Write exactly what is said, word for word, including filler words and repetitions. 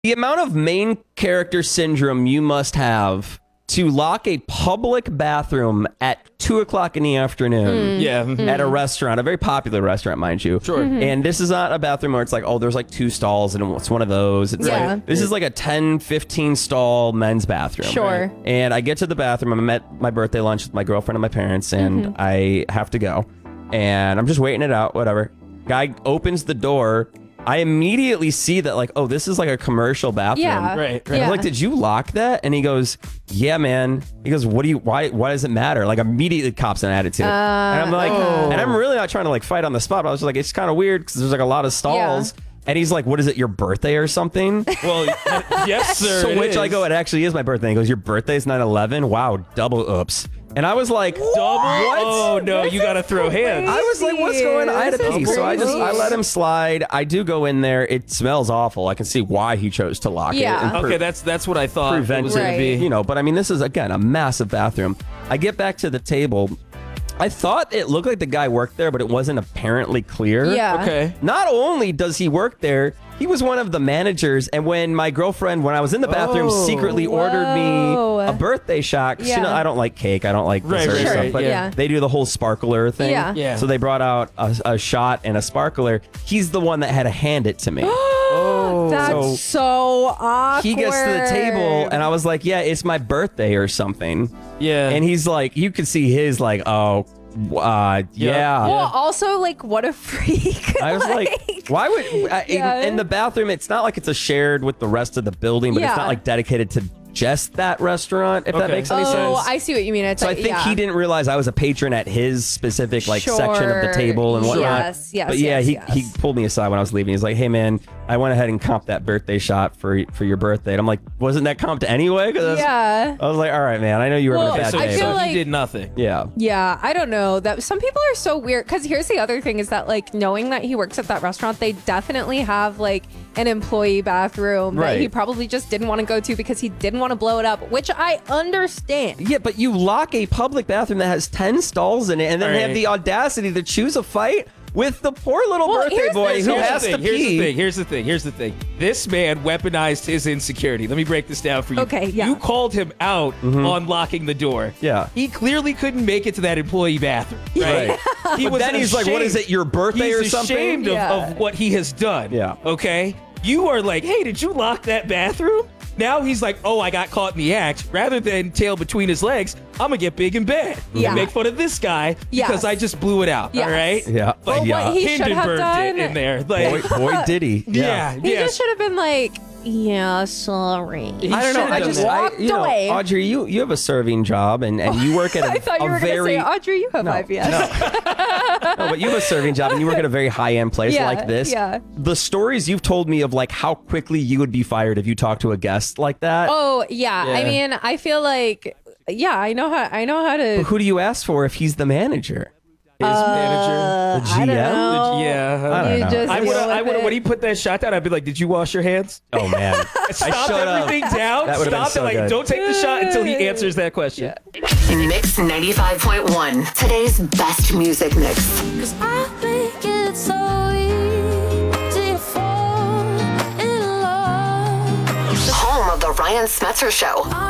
The amount of main character syndrome you must have to lock a public bathroom at two o'clock in the afternoon Mm. Yeah. Mm-hmm. at a restaurant, a very popular restaurant, mind you. Sure. Mm-hmm. And this is not a bathroom where it's like, oh, there's like two stalls and it's one of those. It's Yeah. like, this is like a ten, fifteen stall men's bathroom. Sure. And I get to the bathroom. I'm at my birthday lunch with my girlfriend and my parents, and Mm-hmm. I have to go. And I'm just waiting it out, whatever. Guy opens the door. I immediately see that, like, oh, this is like a commercial bathroom. Yeah. Right, right. And Yeah. I'm like, did you lock that? And he goes, yeah, man. He goes, what do you, why, why does it matter? Like, immediately cops an attitude. and I'm like, oh. and I'm really not trying to like fight on the spot, but I was just like, it's kind of weird because there's like a lot of stalls. And he's like, what is it, your birthday or something? Well, yes, sir. So it which I is. go, it actually is my birthday. And he goes, your birthday's nine eleven? Wow, double oops. And I was like, Double. what? Oh no, you got to throw hands. I was like, what's going on? I had a This is pee. So I just, crazy. I let him slide. I do go in there. It smells awful. I can see why he chose to lock Yeah. it. and pre- Okay, that's that's what I thought it prevent was it, going Right. to be. you know, but I mean, this is, again, a massive bathroom. I get back to the table. I thought it looked like the guy worked there, but it wasn't apparently clear. Yeah. Okay. Not only does he work there, he was one of the managers. And when my girlfriend, when I was in the bathroom, Oh. secretly ordered me Whoa. a birthday shot. 'Cause, Yeah. you know, I don't like cake. I don't like Right, dessert right, stuff. right, But yeah. they do the whole sparkler thing. Yeah. Yeah. So they brought out a, a shot and a sparkler. He's the one that had to hand it to me. Oh. That's So- so, awkward. He gets to the table and I was like, yeah, it's my birthday or something. Yeah. And he's like, you could see his like, oh, uh, yeah. Well, also, like, what a freak. I was like, why would I, Yeah. in, in the bathroom? It's not like it's a shared with the rest of the building, but it's Yeah. not like dedicated to just that restaurant. If that Okay. makes any oh, sense. I see what you mean. It's so I like, think yeah. he didn't realize I was a patron at his specific like section of the Sure. table and whatnot. Yes, yes, But yeah, yes, he, yes. he pulled me aside when I was leaving. He's like, "Hey man, I went ahead and comped that birthday shot for for your birthday." And I'm like, "Wasn't that comped anyway?" 'Cause I was- Yeah. I was like, "All right, man. I know you were Well, having a Okay, bad so, I day." feel so but- like- he did nothing. yeah. Yeah, I don't know. That some people are so weird. Because here's the other thing: is that like knowing that he works at that restaurant, they definitely have like an employee bathroom that he Right. probably just didn't want to go to because he didn't want to blow it up, which I understand. Yeah, but you lock a public bathroom that has ten stalls in it and then All have right. the audacity to choose a fight with the poor little Well, birthday here's boy the- who Here's has the to thing. Here's the pee. thing. Here's the thing. Here's the thing. This man weaponized his insecurity. Let me break this down for you. Okay, yeah. You called him out on locking the door. Mm-hmm. Yeah. He clearly couldn't make it to that employee bathroom. Right. He But then he's like, what is it, your birthday he's or something? ashamed of, Yeah. of what he has done. Yeah. Okay? You are like, hey, did you lock that bathroom? Now he's like, oh, I got caught in the act. Rather than tail between his legs, I'm going to get big and bad. Yeah. And make fun of this guy because Yes. I just blew it out. Yes. All right? Yeah. But yeah. what he should have Hindenburg done, did in there. Like, boy, boy, did he. yeah. he yeah. just should have been like, yeah, sorry. He I don't know. should've I done just, that. I, Walked you know, away. Audrey, you, you have a serving job and, and you work at a, I thought you a were very, gonna say, Audrey, you have No, I B S. no, but you have a serving job and you work at a very high end place Yeah, like this. yeah. The stories you've told me of like how quickly you would be fired if you talked to a guest like that. Oh yeah. I Yeah. mean, I feel like, yeah, I know how. I know how to. Who do you ask for if he's the manager? His manager. The G I M? don't know. Yeah. I don't You know. just I would, deal I with would, it. when he put that shot down, I'd be like, "Did you wash your hands? Oh man, Stop showed up. everything down. That would've been Stop so it! Like, good. don't take the shot until he answers that question." Mix ninety-five point one, today's best music mix. Cause I think it's so easy to fall in love. Home of the Ryan Smetzer Show.